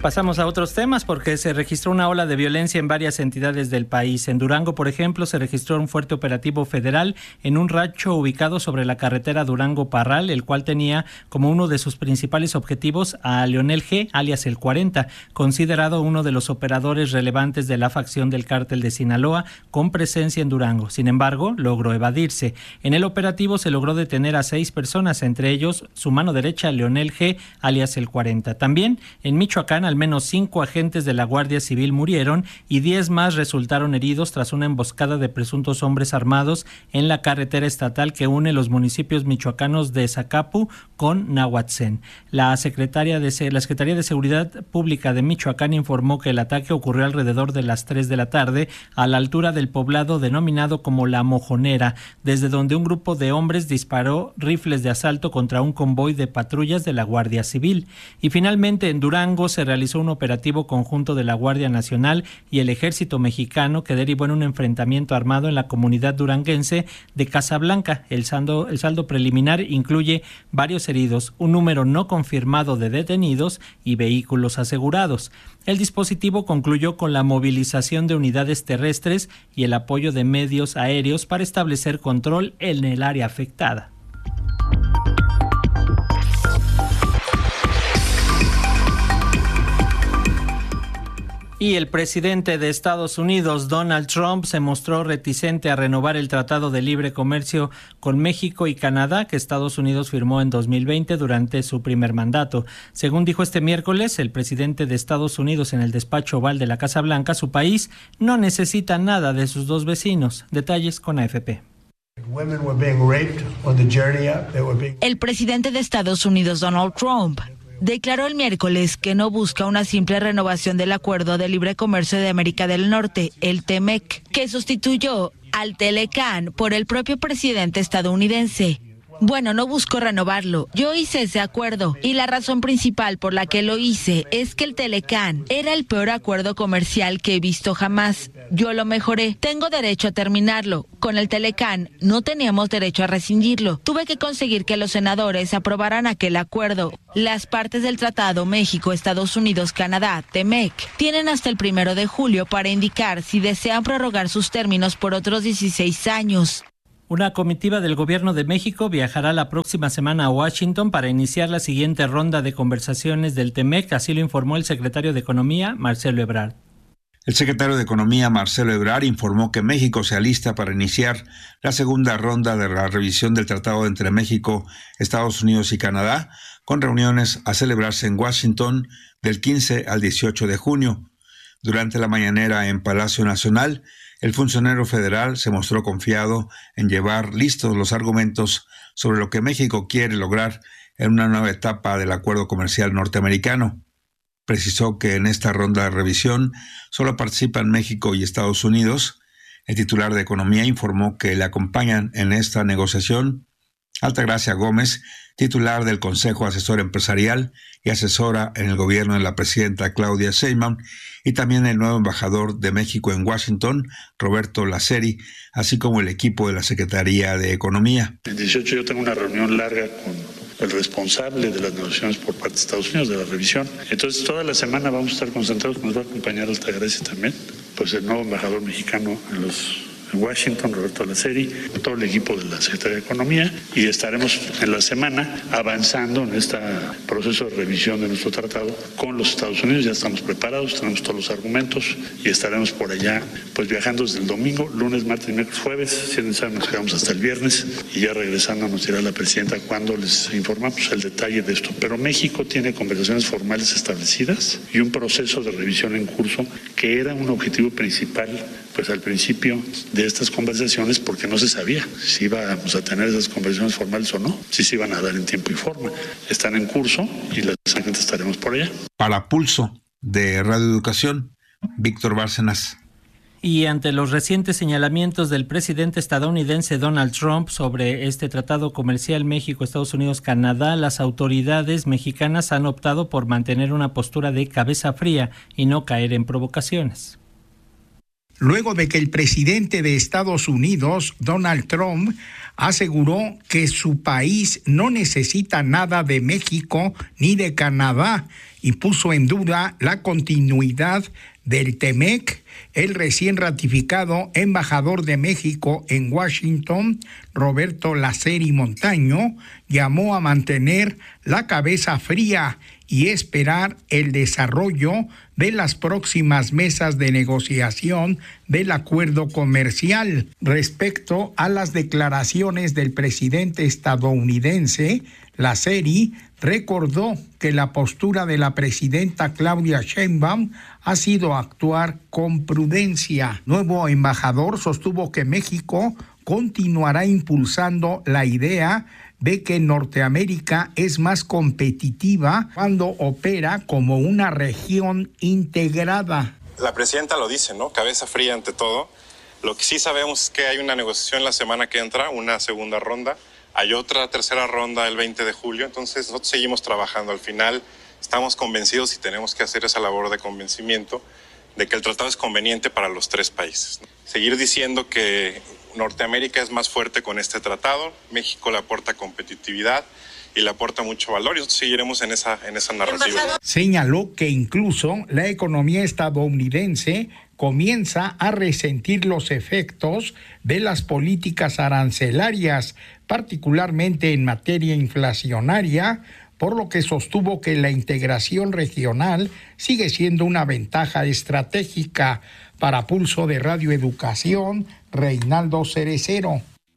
Pasamos a otros temas porque se registró una ola de violencia en varias entidades del país. En Durango, por ejemplo, se registró un fuerte operativo federal en un rancho ubicado sobre la carretera Durango-Parral, el cual tenía como uno de sus principales objetivos a Leonel G., alias el cuarenta, considerado uno de los operadores relevantes de la facción del cártel de Sinaloa, con presencia en Durango. Sin embargo, logró evadirse. En el operativo se logró detener a seis personas, entre ellos su mano derecha, Leonel G., alias el cuarenta. También en Michoacán, al menos cinco agentes de la Guardia Civil murieron y diez más resultaron heridos tras una emboscada de presuntos hombres armados en la carretera estatal que une los municipios michoacanos de Zacapu con Nahuatzén. La Secretaría de, la Secretaría de Seguridad Pública de Michoacán informó que el ataque ocurrió alrededor de las tres de la tarde a la altura del poblado denominado como La Mojonera, desde donde un grupo de hombres disparó rifles de asalto contra un convoy de patrullas de la Guardia Civil. Y finalmente en Durango se realizó un operativo conjunto de la Guardia Nacional y el Ejército Mexicano que derivó en un enfrentamiento armado en la comunidad duranguense de Casablanca. El saldo, el saldo preliminar incluye varios heridos, un número no confirmado de detenidos y vehículos asegurados. El dispositivo concluyó con la movilización de unidades terrestres y el apoyo de medios aéreos para establecer control en el área afectada. Y el presidente de Estados Unidos, Donald Trump, se mostró reticente a renovar el Tratado de Libre Comercio con México y Canadá que Estados Unidos firmó en dos mil veinte durante su primer mandato. Según dijo este miércoles el presidente de Estados Unidos en el despacho oval de la Casa Blanca, su país no necesita nada de sus dos vecinos. Detalles con A F P. El presidente de Estados Unidos, Donald Trump, declaró el miércoles que no busca una simple renovación del Acuerdo de Libre Comercio de América del Norte, el T M E C, que sustituyó al Telecán por el propio presidente estadounidense. Bueno, no busco renovarlo. Yo hice ese acuerdo y la razón principal por la que lo hice es que el Telecán era el peor acuerdo comercial que he visto jamás. Yo lo mejoré. Tengo derecho a terminarlo. Con el Telecán no teníamos derecho a rescindirlo. Tuve que conseguir que los senadores aprobaran aquel acuerdo. Las partes del tratado México, Estados Unidos, Canadá, T M E C, tienen hasta el primero de julio para indicar si desean prorrogar sus términos por otros dieciséis años. Una comitiva del Gobierno de México viajará la próxima semana a Washington para iniciar la siguiente ronda de conversaciones del T M E C, así lo informó el secretario de Economía, Marcelo Ebrard. El secretario de Economía, Marcelo Ebrard, informó que México se alista para iniciar la segunda ronda de la revisión del tratado entre México, Estados Unidos y Canadá, con reuniones a celebrarse en Washington del quince al dieciocho de junio. Durante la mañanera en Palacio Nacional, el funcionario federal se mostró confiado en llevar listos los argumentos sobre lo que México quiere lograr en una nueva etapa del acuerdo comercial norteamericano. Precisó que en esta ronda de revisión solo participan México y Estados Unidos. El titular de Economía informó que le acompañan en esta negociación Altagracia Gómez, titular del Consejo Asesor Empresarial y asesora en el gobierno de la presidenta Claudia Sheinbaum, y también el nuevo embajador de México en Washington, Roberto Laceri, así como el equipo de la Secretaría de Economía. El dieciocho yo tengo una reunión larga con el responsable de las negociaciones por parte de Estados Unidos, de la revisión. Entonces toda la semana vamos a estar concentrados, nos va a acompañar Altagracia también, pues el nuevo embajador mexicano en los... en Washington, Roberto Laceri, todo el equipo de la Secretaría de Economía, y estaremos en la semana avanzando en este proceso de revisión de nuestro tratado con los Estados Unidos. Ya estamos preparados, tenemos todos los argumentos y estaremos por allá pues viajando desde el domingo, lunes, martes, miércoles, jueves. Si es necesario nos quedamos hasta el viernes y ya regresando nos dirá la presidenta cuando les informamos el detalle de esto. Pero México tiene conversaciones formales establecidas y un proceso de revisión en curso que era un objetivo principal pues al principio de estas conversaciones, porque no se sabía si íbamos a tener esas conversaciones formales o no, si se iban a dar en tiempo y forma. Están en curso y la semana estaremos por allá. Para Pulso de Radio Educación, Víctor Bárcenas. Y ante los recientes señalamientos del presidente estadounidense Donald Trump sobre este tratado comercial México-Estados Unidos-Canadá, las autoridades mexicanas han optado por mantener una postura de cabeza fría y no caer en provocaciones. Luego de que el presidente de Estados Unidos, Donald Trump, aseguró que su país no necesita nada de México ni de Canadá y puso en duda la continuidad del T M E C. El recién ratificado embajador de México en Washington, Roberto Laceri Montaño, llamó a mantener la cabeza fría y esperar el desarrollo de las próximas mesas de negociación del acuerdo comercial. Respecto a las declaraciones del presidente estadounidense, Laceri recordó que la postura de la presidenta Claudia Sheinbaum ha sido actuar con prudencia. Nuevo embajador sostuvo que México continuará impulsando la idea de que Norteamérica es más competitiva cuando opera como una región integrada. La presidenta lo dice, ¿no? Cabeza fría ante todo. Lo que sí sabemos es que hay una negociación la semana que entra, una segunda ronda. Hay otra tercera ronda el veinte de julio, entonces nosotros seguimos trabajando. Al final estamos convencidos y tenemos que hacer esa labor de convencimiento de que el tratado es conveniente para los tres países. Seguir diciendo que Norteamérica es más fuerte con este tratado, México le aporta competitividad y le aporta mucho valor y nosotros seguiremos en esa, en esa narrativa. Señaló que incluso la economía estadounidense comienza a resentir los efectos de las políticas arancelarias, particularmente en materia inflacionaria, por lo que sostuvo que la integración regional sigue siendo una ventaja estratégica. Para Pulso de Radio Educación, Reinaldo Cerecero.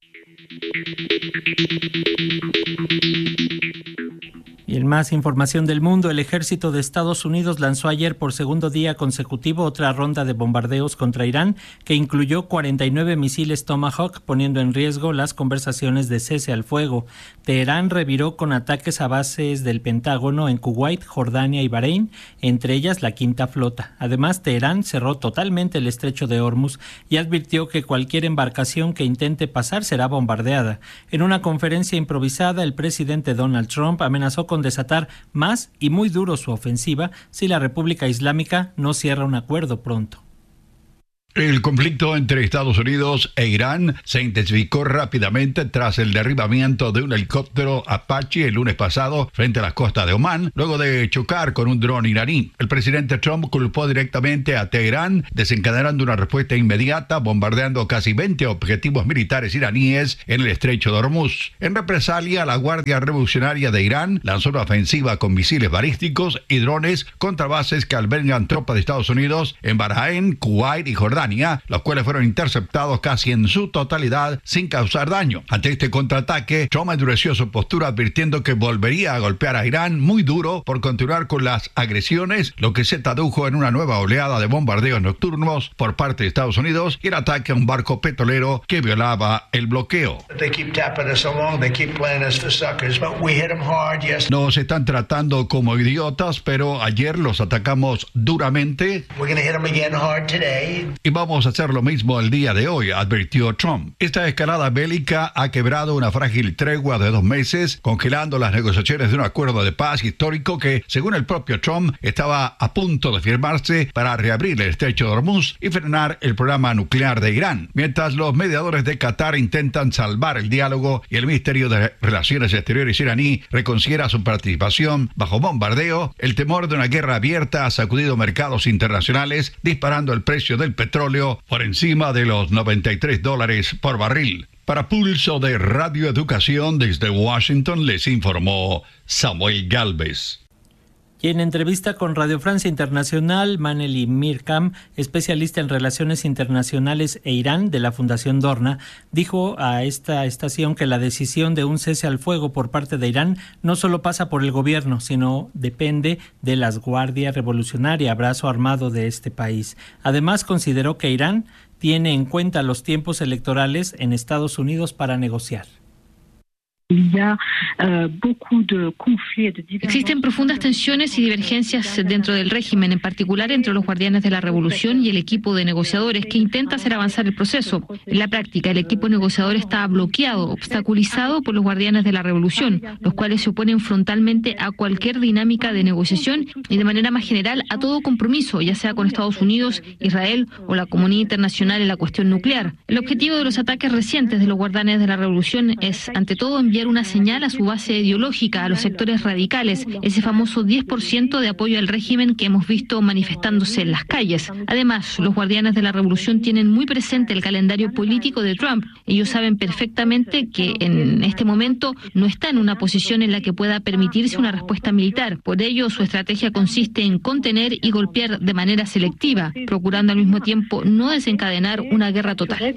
Y en más información del mundo, el ejército de Estados Unidos lanzó ayer por segundo día consecutivo otra ronda de bombardeos contra Irán que incluyó cuarenta y nueve misiles Tomahawk, poniendo en riesgo las conversaciones de cese al fuego. Teherán reviró con ataques a bases del Pentágono en Kuwait, Jordania y Bahrein, entre ellas la Quinta Flota. Además, Teherán cerró totalmente el estrecho de Hormuz y advirtió que cualquier embarcación que intente pasar será bombardeada. En una conferencia improvisada, el presidente Donald Trump amenazó con desatar más y muy duro su ofensiva si la República Islámica no cierra un acuerdo pronto. El conflicto entre Estados Unidos e Irán se intensificó rápidamente tras el derribamiento de un helicóptero Apache el lunes pasado frente a las costas de Omán, luego de chocar con un dron iraní. El presidente Trump culpó directamente a Teherán, desencadenando una respuesta inmediata, bombardeando casi veinte objetivos militares iraníes en el estrecho de Hormuz. En represalia, la Guardia Revolucionaria de Irán lanzó una ofensiva con misiles balísticos y drones contra bases que albergan tropas de Estados Unidos en Bahrein, Kuwait y Jordania, los cuales fueron interceptados casi en su totalidad sin causar daño. Ante este contraataque, Trump endureció su postura advirtiendo que volvería a golpear a Irán muy duro por continuar con las agresiones, lo que se tradujo en una nueva oleada de bombardeos nocturnos por parte de Estados Unidos y el ataque a un barco petrolero que violaba el bloqueo. Nos están tratando como idiotas, pero ayer los atacamos duramente. Y vamos a hacer lo mismo el día de hoy, advirtió Trump. Esta escalada bélica ha quebrado una frágil tregua de dos meses, congelando las negociaciones de un acuerdo de paz histórico que, según el propio Trump, estaba a punto de firmarse para reabrir el estrecho de Hormuz y frenar el programa nuclear de Irán. Mientras los mediadores de Qatar intentan salvar el diálogo y el Ministerio de Relaciones Exteriores iraní reconsidera su participación bajo bombardeo, el temor de una guerra abierta ha sacudido mercados internacionales, disparando el precio del petróleo por encima de los noventa y tres dólares por barril. Para Pulso de Radio Educación desde Washington les informó Samuel Gálvez. Y en entrevista con Radio Francia Internacional, Maneli Mirkam, especialista en relaciones internacionales e Irán de la Fundación Dorna, dijo a esta estación que la decisión de un cese al fuego por parte de Irán no solo pasa por el gobierno, sino depende de las Guardia Revolucionaria, brazo armado de este país. Además, consideró que Irán tiene en cuenta los tiempos electorales en Estados Unidos para negociar. Existen profundas tensiones y divergencias dentro del régimen, en particular entre los guardianes de la revolución y el equipo de negociadores que intenta hacer avanzar el proceso. En la práctica, el equipo negociador está bloqueado, obstaculizado por los guardianes de la revolución, los cuales se oponen frontalmente a cualquier dinámica de negociación y de manera más general a todo compromiso, ya sea con Estados Unidos, Israel o la comunidad internacional en la cuestión nuclear. El objetivo de los ataques recientes de los guardianes de la revolución es, ante todo, enviar una señal a su base ideológica, a los sectores radicales, ese famoso diez por ciento de apoyo al régimen que hemos visto manifestándose en las calles. Además, los guardianes de la revolución tienen muy presente el calendario político de Trump. Ellos saben perfectamente que en este momento no está en una posición en la que pueda permitirse una respuesta militar. Por ello, su estrategia consiste en contener y golpear de manera selectiva, procurando al mismo tiempo no desencadenar una guerra total.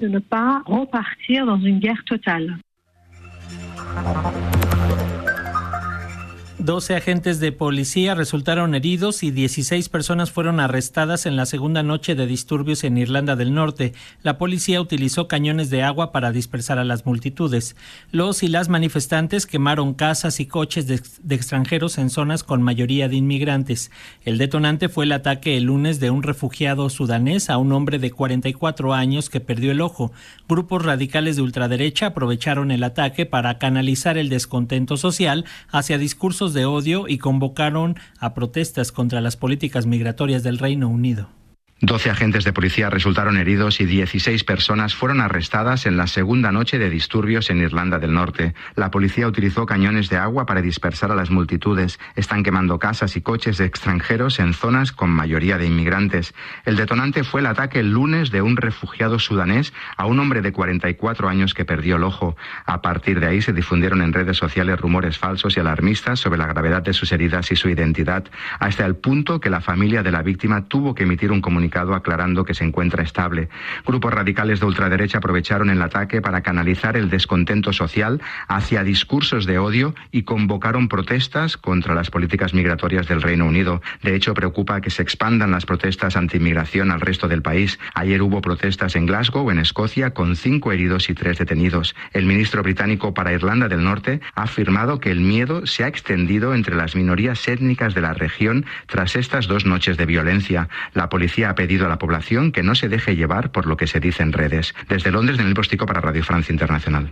doce agentes de policía resultaron heridos y dieciséis personas fueron arrestadas en la segunda noche de disturbios en Irlanda del Norte. La policía utilizó cañones de agua para dispersar a las multitudes. Los y las manifestantes quemaron casas y coches de, de extranjeros en zonas con mayoría de inmigrantes. El detonante fue el ataque el lunes de un refugiado sudanés a un hombre de cuarenta y cuatro años que perdió el ojo. Grupos radicales de ultraderecha aprovecharon el ataque para canalizar el descontento social hacia discursos de odio y convocaron a protestas contra las políticas migratorias del Reino Unido. doce agentes de policía resultaron heridos y dieciséis personas fueron arrestadas en la segunda noche de disturbios en Irlanda del Norte. La policía utilizó cañones de agua para dispersar a las multitudes. Están quemando casas y coches de extranjeros en zonas con mayoría de inmigrantes. El detonante fue el ataque el lunes de un refugiado sudanés a un hombre de cuarenta y cuatro años que perdió el ojo. A partir de ahí se difundieron en redes sociales rumores falsos y alarmistas sobre la gravedad de sus heridas y su identidad, hasta el punto que la familia de la víctima tuvo que emitir un comunicado aclarando que se encuentra estable. Grupos radicales de ultraderecha aprovecharon el ataque para canalizar el descontento social hacia discursos de odio y convocaron protestas contra las políticas migratorias del Reino Unido. De hecho, preocupa que se expandan las protestas anti-inmigración al resto del país. Ayer hubo protestas en Glasgow, en Escocia, con cinco heridos y tres detenidos. El ministro británico para Irlanda del Norte ha afirmado que el miedo se ha extendido entre las minorías étnicas de la región tras estas dos noches de violencia. La policía ha pedido a la población que no se deje llevar por lo que se dice en redes. Desde Londres, Daniel Postico para Radio Francia Internacional.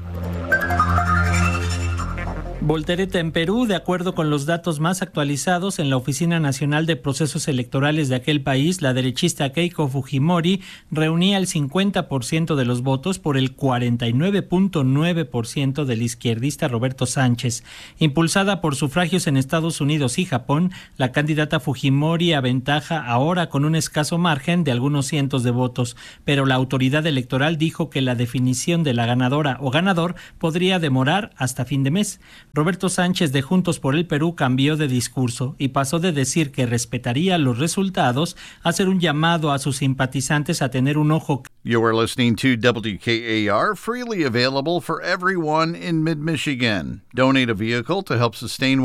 Voltereta en Perú, de acuerdo con los datos más actualizados en la Oficina Nacional de Procesos Electorales de aquel país, la derechista Keiko Fujimori reunía el cincuenta por ciento de los votos por el cuarenta y nueve punto nueve por ciento del izquierdista Roberto Sánchez. Impulsada por sufragios en Estados Unidos y Japón, la candidata Fujimori aventaja ahora con un escaso margen de algunos cientos de votos, pero la autoridad electoral dijo que la definición de la ganadora o ganador podría demorar hasta fin de mes. Roberto Sánchez de Juntos por el Perú cambió de discurso y pasó de decir que respetaría los resultados a hacer un llamado a sus simpatizantes a tener un ojo. You are listening to W K A R, freely available for everyone in mid-Michigan. Donate a vehicle to help sustain